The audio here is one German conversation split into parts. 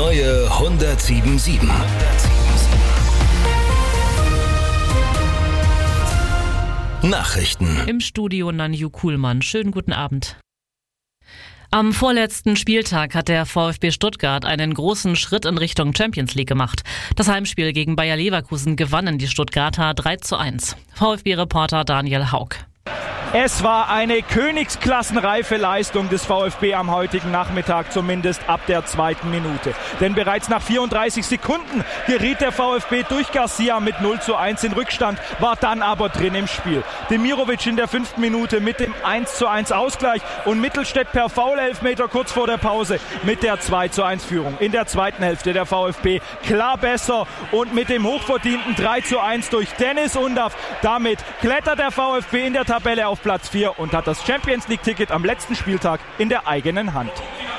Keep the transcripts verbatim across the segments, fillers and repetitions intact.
neue hundertsieben Komma sieben. Nachrichten. Im Studio Nanju Kuhlmann. Schönen guten Abend. Am vorletzten Spieltag hat der VfB Stuttgart einen großen Schritt in Richtung Champions League gemacht. Das Heimspiel gegen Bayer Leverkusen gewannen die Stuttgarter drei zu eins. VfB-Reporter Daniel Haug. Es war eine königsklassenreife Leistung des VfB am heutigen Nachmittag, zumindest ab der zweiten Minute. Denn bereits nach vierunddreißig Sekunden geriet der VfB durch Garcia mit null zu eins in Rückstand, war dann aber drin im Spiel. Demirovic in der fünften Minute mit dem eins zu eins Ausgleich und Mittelstädt per Foul-Elfmeter kurz vor der Pause mit der zwei zu eins Führung. In der zweiten Hälfte der VfB klar besser und mit dem hochverdienten drei zu eins durch Dennis Undav. Damit klettert der VfB in der Tabelle auf Platz vier und hat das Champions-League-Ticket am letzten Spieltag in der eigenen Hand.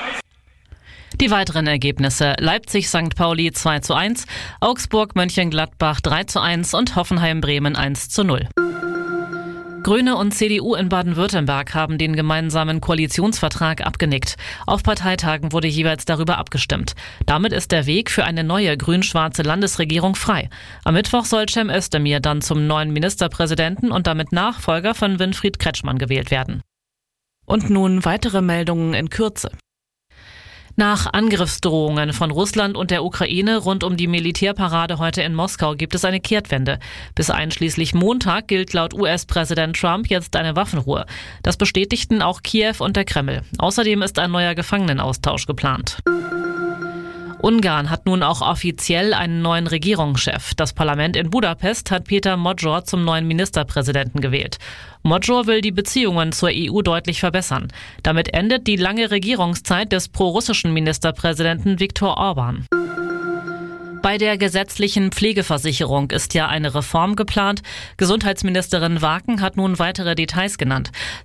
Die weiteren Ergebnisse: Leipzig Sankt Pauli zwei zu eins, Augsburg Mönchengladbach drei zu eins und Hoffenheim Bremen eins zu null. Grüne und C D U in Baden-Württemberg haben den gemeinsamen Koalitionsvertrag abgenickt. Auf Parteitagen wurde jeweils darüber abgestimmt. Damit ist der Weg für eine neue grün-schwarze Landesregierung frei. Am Mittwoch soll Cem Özdemir dann zum neuen Ministerpräsidenten und damit Nachfolger von Winfried Kretschmann gewählt werden. Und nun weitere Meldungen in Kürze. Nach Angriffsdrohungen von Russland und der Ukraine rund um die Militärparade heute in Moskau gibt es eine Kehrtwende. Bis einschließlich Montag gilt laut U S-Präsident Trump jetzt eine Waffenruhe. Das bestätigten auch Kiew und der Kreml. Außerdem ist ein neuer Gefangenenaustausch geplant. Ungarn hat nun auch offiziell einen neuen Regierungschef. Das Parlament in Budapest hat Peter Magyar zum neuen Ministerpräsidenten gewählt. Magyar will die Beziehungen zur E U deutlich verbessern. Damit endet die lange Regierungszeit des prorussischen Ministerpräsidenten Viktor Orban. Bei der gesetzlichen Pflegeversicherung ist ja eine Reform geplant. Gesundheitsministerin Waken hat nun weitere Details genannt.